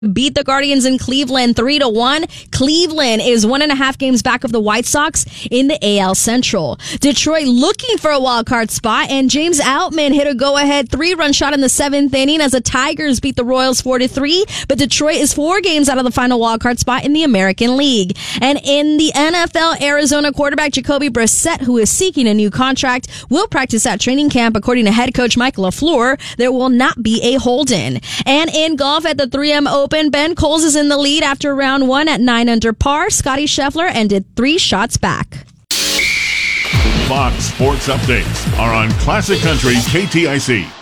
beat the Guardians in Cleveland 3-1. Cleveland is 1.5 games back of the White Sox in the AL Central. Detroit looking for a wild card spot, and James Outman hit a go-ahead 3-run shot in the 7th inning as the Tigers beat the Royals 4-3. But Detroit is 4 games out of the final wild card spot in the American League. And in the NFL, Arizona quarterback Jacoby Brissett, who is seeking a new contract, will practice at training camp. According to head coach Mike LaFleur, there will not be a hold-in. And in golf at the 3M Open, Ben Coles is in the lead after round 1 at 9 under par. Scotty Scheffler ended 3 shots back. Fox Sports Updates are on Classic Country KTIC.